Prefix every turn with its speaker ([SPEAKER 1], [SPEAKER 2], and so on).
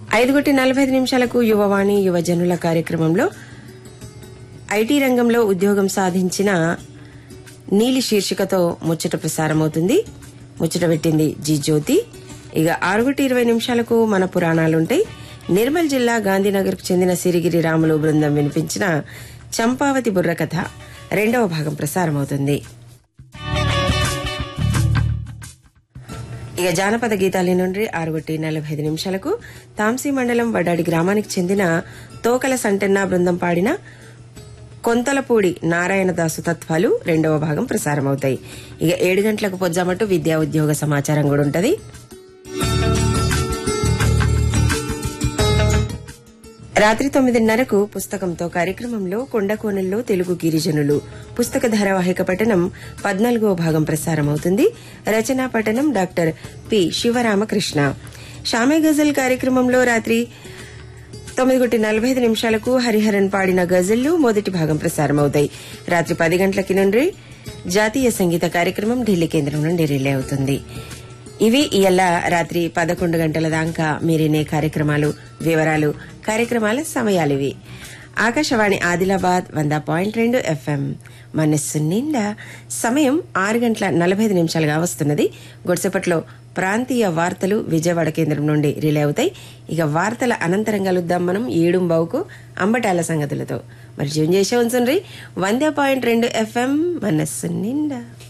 [SPEAKER 1] 5:45 యువవాణి యువజనుల కార్యక్రమంలో ఐటీ రంగంలో ఉద్యోగం సాధించిన నీలి శీర్షికతో ముచ్చట ప్రసారమవుతుంది. ముచ్చట పెట్టింది జి జ్యోతి. ఇక 6:20 మన పురాణాలుంటాయి. నిర్మల్ జిల్లా గాంధీనగర్ కు చెందిన సిరిగిరి రాములు బృందం వినిపించిన చంపావతి బుర్రకథ 2వ భాగం ప్రసారమవుతుంది. ఇక జానపద గీతాల నుండి 6:45 తాంసీ మండలం వడ్డాడి గ్రామానికి చెందిన తోకల సంటెన్న బృందం పాడిన కొంతలపూడి నారాయణదాసు తత్వాలు 2వ భాగం ప్రసారమవుతాయి. ఇక 7 గంటలకు పొజ్జామట్టు విద్యా ఉద్యోగ సమాచారం కూడా ఉంటది. రాత్రి 9:30 పుస్తకంతో కార్యక్రమంలో కొండకోనల్లో తెలుగు గిరిజనులు పుస్తక ధారావాహిక పఠనం 14వ భాగం ప్రసారమవుతుంది. రచనా పఠనం డాక్టర్ పి శివరామకృష్ణ. షామే గజల్ కార్యక్రమంలో రాత్రి 9:45 హరిహరన్ పాడిన గజళ్లు మొదటి భాగం ప్రసారమవుతాయి. రాత్రి 10 గంటలకి నుండి జాతీయ సంగీత కార్యక్రమం ఢిల్లీ కేంద్రం నుండి రిలే అవుతుంది. ఇవి ఇయ్యాల రాత్రి 11 గంటల దాకా మీరినే కార్యక్రమాలు వివరాలు కార్యక్రమాల సమయాలివి. ఆకాశవాణి ఆదిలాబాద్ 100.2 FM మనస్సు నిండా సమయం 6:45 వస్తున్నది. గొడ్సేపట్లో ప్రాంతీయ వార్తలు విజయవాడ కేంద్రం నుండి రిలే అవుతాయి. ఇక వార్తల అనంతరం కలుద్దాం మనం 7:00 అంబటాల సంగతులతో. మరి జూన్ చేసే ఉంచండి 100.2 FM మనస్సు నిండా.